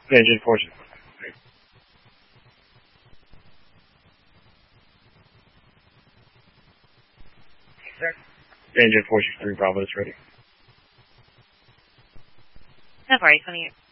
Engine 463. Sir? Engine 463 Bravo is ready. No worries, 28.